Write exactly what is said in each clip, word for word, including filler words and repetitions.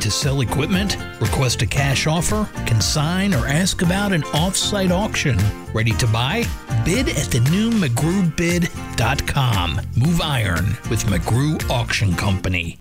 to sell equipment? Request a cash offer, consign, or ask about an off-site auction? Ready to buy? Bid at the new McGrew Bid dot com. Move iron with McGrew Auction Company.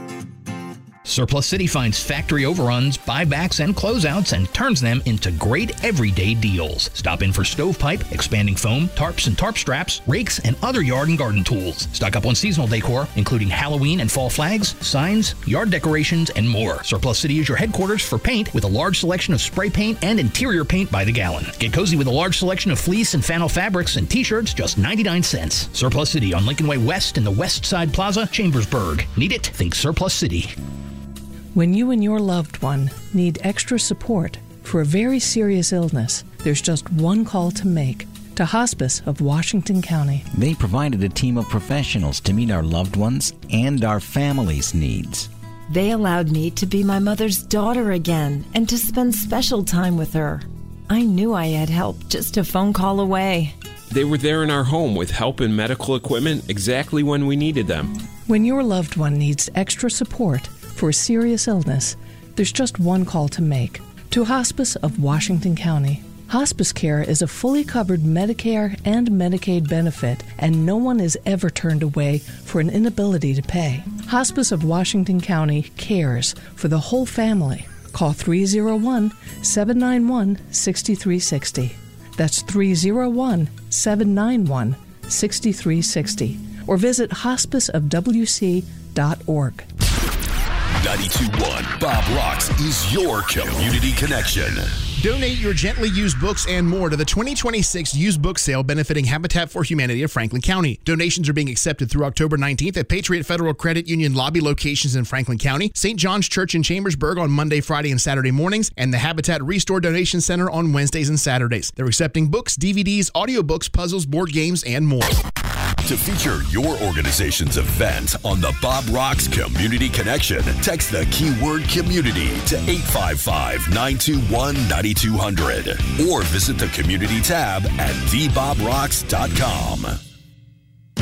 Surplus City finds factory overruns, buybacks, and closeouts and turns them into great everyday deals. Stop in for stovepipe, expanding foam, tarps and tarp straps, rakes, and other yard and garden tools. Stock up on seasonal decor, including Halloween and fall flags, signs, yard decorations, and more. Surplus City is your headquarters for paint with a large selection of spray paint and interior paint by the gallon. Get cozy with a large selection of fleece and flannel fabrics and t-shirts, just ninety-nine cents. Surplus City on Lincoln Way West in the West Side Plaza, Chambersburg. Need it? Think Surplus City. When you and your loved one need extra support for a very serious illness, there's just one call to make, to Hospice of Washington County. They provided a team of professionals to meet our loved ones and our family's needs. They allowed me to be my mother's daughter again and to spend special time with her. I knew I had help just a phone call away. They were there in our home with help and medical equipment exactly when we needed them. When your loved one needs extra support for a serious illness, there's just one call to make, to Hospice of Washington County. Hospice care is a fully covered Medicare and Medicaid benefit, and no one is ever turned away for an inability to pay. Hospice of Washington County cares for the whole family. Call three oh one, seven nine one, six three six oh. That's three oh one, seven nine one, six three six oh. Or visit hospice of w c dot org. ninety-two point one Bob Rocks is your community connection. Donate your gently used books and more to the twenty twenty-six used book sale benefiting Habitat for Humanity of Franklin County. Donations are being accepted through October nineteenth at Patriot Federal Credit Union lobby locations in Franklin County, Saint John's Church in Chambersburg on Monday, Friday, and Saturday mornings, and the Habitat Restore Donation Center on Wednesdays and Saturdays. They're accepting books, D V Ds, audiobooks, puzzles, board games, and more. To feature your organization's event on the Bob Rocks Community Connection, text the keyword community to eight five five, nine two one, nine two zero zero or visit the community tab at the bob rocks dot com.